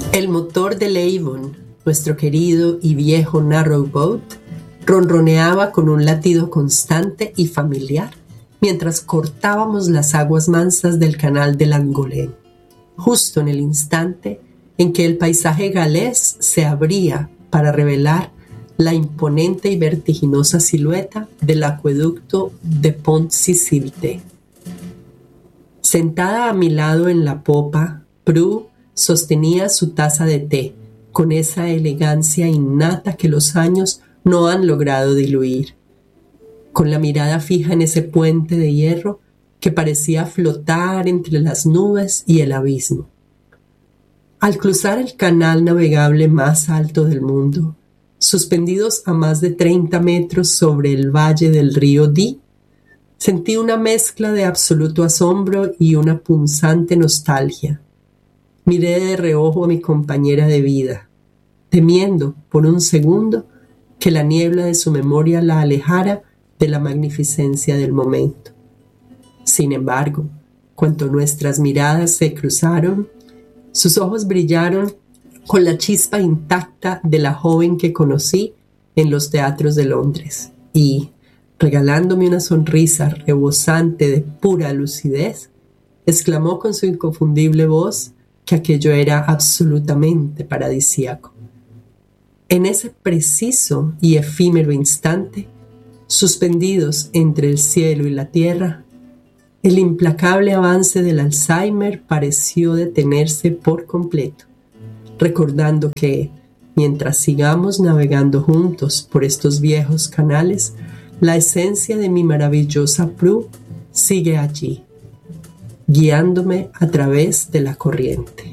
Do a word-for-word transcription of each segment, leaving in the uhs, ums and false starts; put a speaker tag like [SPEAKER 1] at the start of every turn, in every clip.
[SPEAKER 1] El motor del Avon, nuestro querido y viejo narrowboat, ronroneaba con un latido constante y familiar mientras cortábamos las aguas mansas del canal de Langolén, justo en el instante en que el paisaje galés se abría para revelar la imponente y vertiginosa silueta del acueducto de Pont-Sicilte. Sentada a mi lado en la popa, Prue sostenía su taza de té con esa elegancia innata que los años no han logrado diluir, con la mirada fija en ese puente de hierro que parecía flotar entre las nubes y el abismo. Al cruzar el canal navegable más alto del mundo, suspendidos a más de treinta metros sobre el valle del río Dee, sentí una mezcla de absoluto asombro y una punzante nostalgia. Miré de reojo a mi compañera de vida, temiendo por un segundo que la niebla de su memoria la alejara de la magnificencia del momento. Sin embargo, cuando nuestras miradas se cruzaron, sus ojos brillaron con la chispa intacta de la joven que conocí en los teatros de Londres y, regalándome una sonrisa rebosante de pura lucidez, exclamó con su inconfundible voz que aquello era absolutamente paradisíaco. En ese preciso y efímero instante, suspendidos entre el cielo y la tierra, el implacable avance del Alzheimer pareció detenerse por completo, recordando que, mientras sigamos navegando juntos por estos viejos canales, la esencia de mi maravillosa Prue sigue allí, guiándome a través de la corriente.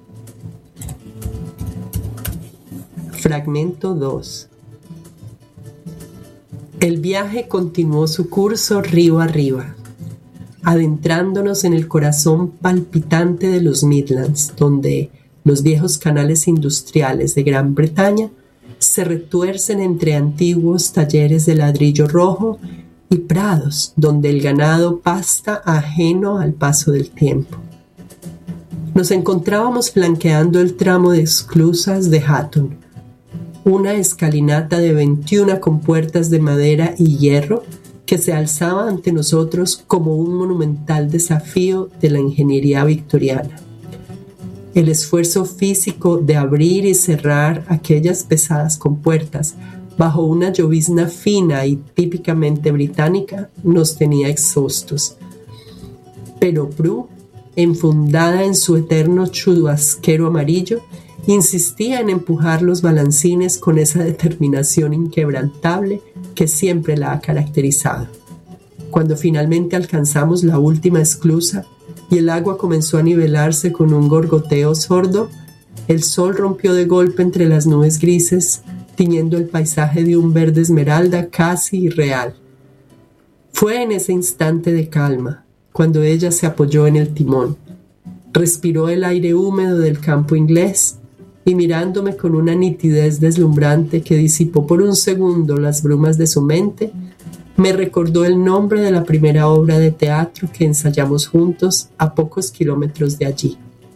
[SPEAKER 1] Fragmento dos. El viaje continuó su curso río arriba, adentrándonos en el corazón palpitante de los Midlands, donde los viejos canales industriales de Gran Bretaña se retuercen entre antiguos talleres de ladrillo rojo y prados donde el ganado pasta ajeno al paso del tiempo. Nos encontrábamos flanqueando el tramo de esclusas de Hatton, una escalinata de veintiuna compuertas de madera y hierro que se alzaba ante nosotros como un monumental desafío de la ingeniería victoriana. El esfuerzo físico de abrir y cerrar aquellas pesadas compuertas bajo una llovizna fina y típicamente británica nos tenía exhaustos. Pero Prue, enfundada en su eterno chubasquero amarillo, insistía en empujar los balancines con esa determinación inquebrantable que siempre la ha caracterizado. Cuando finalmente alcanzamos la última esclusa y el agua comenzó a nivelarse con un gorgoteo sordo, el sol rompió de golpe entre las nubes grises, tiñendo el paisaje de un verde esmeralda casi irreal. Fue en ese instante de calma, cuando ella se apoyó en el timón, respiró el aire húmedo del campo inglés y mirándome con una nitidez deslumbrante que disipó por un segundo las brumas de su mente, me recordó el nombre de la primera obra de teatro que ensayamos juntos a pocos kilómetros de allí.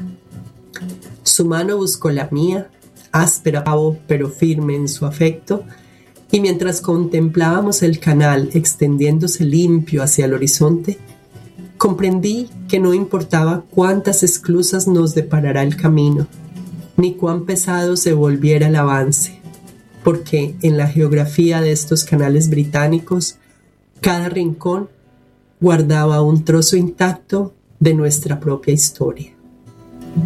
[SPEAKER 1] Su mano buscó la mía, áspera pero firme en su afecto, y mientras contemplábamos el canal extendiéndose limpio hacia el horizonte, comprendí que no importaba cuántas esclusas nos deparará el camino, ni cuán pesado se volviera el avance, porque en la geografía de estos canales británicos, cada rincón guardaba un trozo intacto de nuestra propia historia.